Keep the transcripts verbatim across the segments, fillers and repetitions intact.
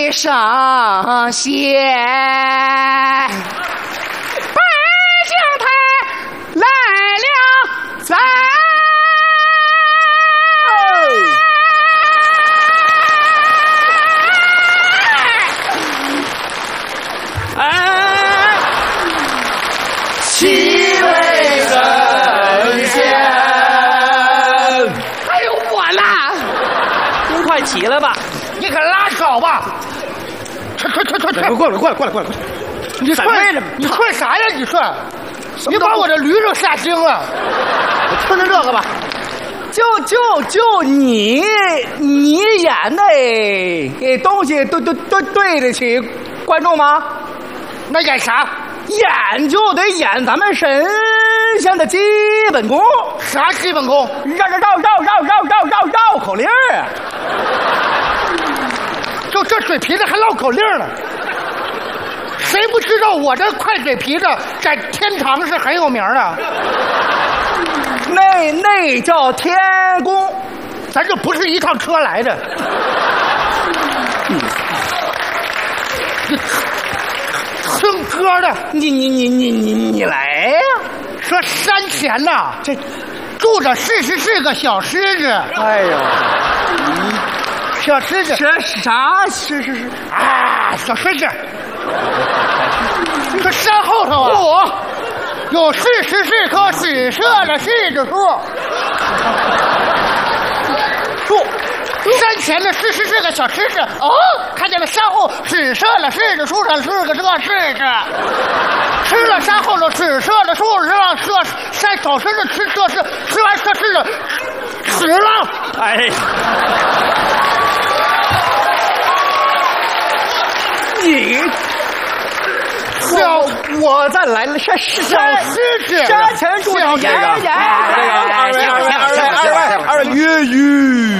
没上线。北京台来了咱。哎，七位神仙，还有我呢， 您快起来吧！ 你可拉倒吧！快快快快快！ 过来过来过来过来！ 你踹你踹啥呀？你踹！你把我这驴肉吓惊了！ 听听这个吧，就就就你你演的这东西对对对对得起观众吗？ 那演啥？ 演就得演咱们神仙的基本功。 啥基本功？ 绕绕绕绕绕绕绕绕绕口令儿。 就这嘴皮子还唠口令呢？谁不知道我这快嘴皮子在天堂是很有名的？ 那那叫天宫， 咱这不是一趟车来的。嗯听歌的， 你你你你你你来呀！ 说山前呐，这住着四十四个小狮子。 哎呦， 小狮子， 这啥是是是啊，小狮子。这山后头啊，我有四十四棵紫色的柿子树。树。山前的四十四个小狮子，哦，看见了山后紫色的柿子树上是个这柿子，吃了山后的紫色的树上这山小狮子吃这是吃完这柿子死了。 哎， 你小我再来了山山狮子， 山前住着演演演， 二位二位二位二位二位粤语。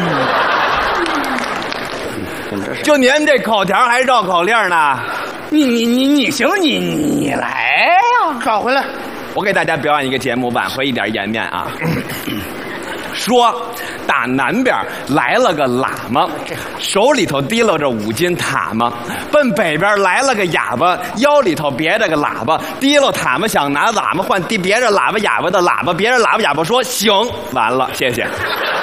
就您这口条还绕口令呢？ 你你你你行，你你来呀！ 找回来。 我给大家表演一个节目，挽回一点颜面啊。说，打南边来了个喇嘛，手里头提溜着五斤塔嘛；奔北边来了个哑巴，腰里头别着个喇叭，提溜塔嘛想拿喇嘛换，提别着喇叭哑巴的喇叭，别着喇叭哑巴说行，完了，谢谢。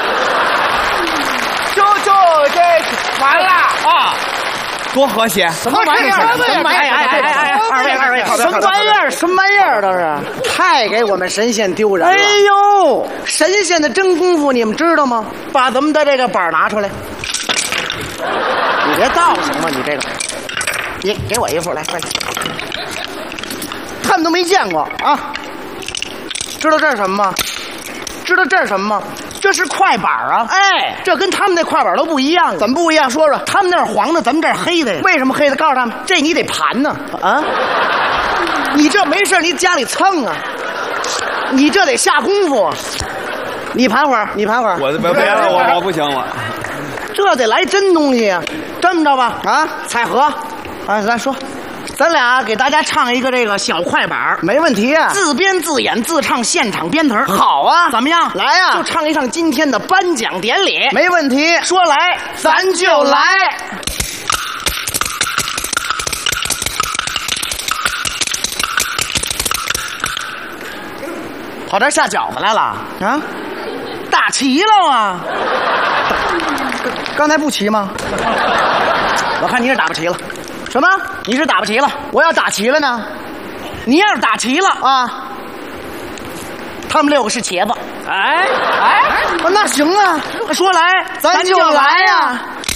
就就这完了啊！ 多和谐！ 什么玩意儿？ 什么玩意儿？ 哎哎哎哎哎！二位二位， 什么玩意儿？什么玩意儿？都是太给我们神仙丢人了！ 哎呦， 神仙的真功夫你们知道吗？把咱们的这个板拿出来。你别造行吗？你这个，你给我一副来，快去。他们都没见过啊！知道这是什么吗？知道这是什么吗？这是快板啊！哎，这跟他们那快板都不一样。怎么不一样？说说。他们那儿黄的，咱们这儿黑的呀。为什么黑的？告诉他们，这你得盘呢。啊，你这没事你家里蹭啊，你这得下功夫。你盘会儿，你盘会儿。 我别别了，我我不行，我这得来真东西啊！这么着吧，啊，彩禾，啊，咱说。咱俩给大家唱一个这个小快板，没问题啊！自编自演自唱，现场编词儿。好啊，怎么样？来呀、啊！就唱一唱今天的颁奖典礼，没问题。说来，咱就来。跑这儿下饺子来了啊？打齐了啊？刚才不齐吗？我看你是打不齐了。什么？你是打不齐了？我要打齐了呢。你要是打齐了啊，他们六个是茄子。 哎哎，那行啊，说来咱就来呀、啊。